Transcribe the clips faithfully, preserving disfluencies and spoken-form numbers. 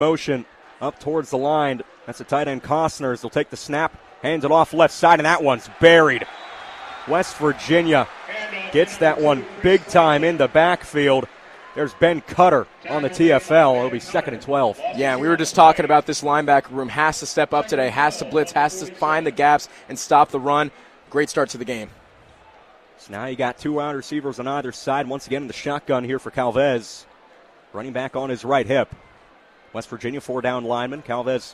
motion up towards the line. That's a tight end, Costner. They'll take the snap, hands it off left side, and that one's buried. West Virginia gets that one big time in the backfield. There's Ben Cutter on the T F L. It'll be second and twelve. Yeah, and we were just talking about this linebacker room. Has to step up today, has to blitz, has to find the gaps and stop the run. Great start to the game. So now you got two wide receivers on either side. Once again in the shotgun here for Calvez. Running back on his right hip. West Virginia, four down lineman. Calvez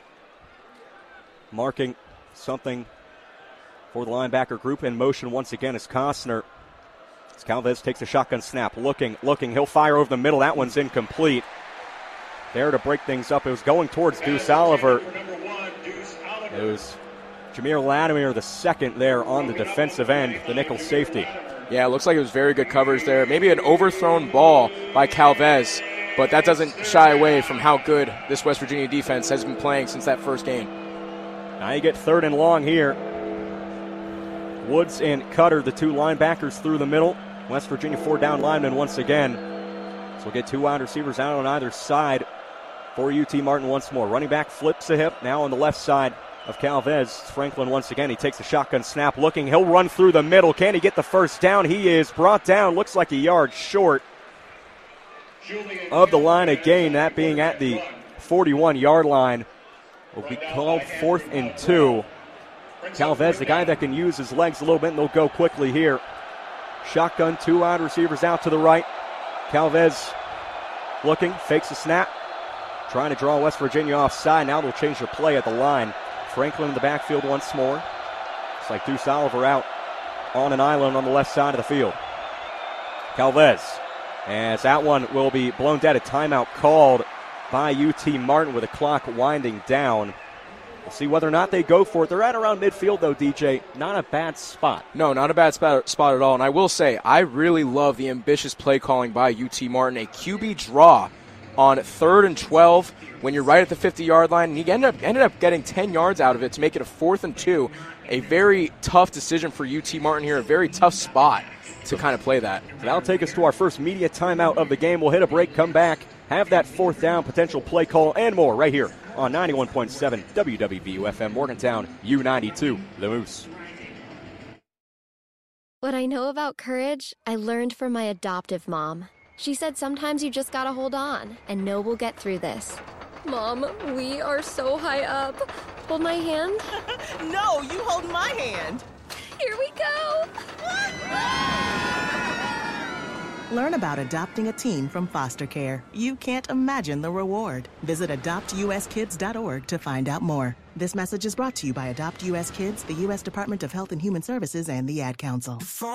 marking something for the linebacker group in motion once again is Costner. As Calvez takes a shotgun snap, looking, looking. He'll fire over the middle. That one's incomplete. There to break things up. It was going towards Deuce Oliver. It was Jameer Latimer, the second there on the defensive end, the nickel safety. Yeah, it looks like it was very good coverage there. Maybe an overthrown ball by Calvez, but that doesn't shy away from how good this West Virginia defense has been playing since that first game. Now you get third and long here. Woods and Cutter, the two linebackers through the middle. West Virginia four down linemen once again. So we'll get two wide receivers out on either side for U T Martin once more. Running back flips a hip. Now on the left side of Calvez, it's Franklin once again. He takes a shotgun snap, looking. He'll run through the middle. Can he get the first down? He is brought down. Looks like a yard short of the line of gain. That being at the forty-one-yard line. Will be called fourth and two. Calvez, the guy that can use his legs a little bit, and they'll go quickly here. Shotgun, two wide receivers out to the right. Calvez looking, fakes a snap, trying to draw West Virginia offside. Now they'll change the play at the line. Franklin in the backfield once more. It's like Deuce Oliver out on an island on the left side of the field. Calvez, as that one will be blown dead. A timeout called by U T Martin with the clock winding down. We'll see whether or not they go for it. They're right around midfield, though, D J. Not a bad spot. No, not a bad spot, spot at all. And I will say, I really love the ambitious play calling by U T Martin. A Q B draw on third and twelve when you're right at the fifty-yard line. And he ended up, ended up getting ten yards out of it to make it a fourth and two. A very tough decision for U T Martin here. A very tough spot to kind of play that. So that'll take us to our first media timeout of the game. We'll hit a break, come back, have that fourth down potential play call and more right here on ninety-one point seven W W V U F M Morgantown, U ninety-two, The Moose. What I know about courage, I learned from my adoptive mom. She said sometimes you just gotta hold on and know we'll get through this. Mom, we are so high up. Hold my hand. No, you hold my hand. Here we go. Learn about adopting a teen from foster care. You can't imagine the reward. Visit adopt U S kids dot org to find out more. This message is brought to you by Adopt U S Kids, the U S Department of Health and Human Services, and the Ad Council.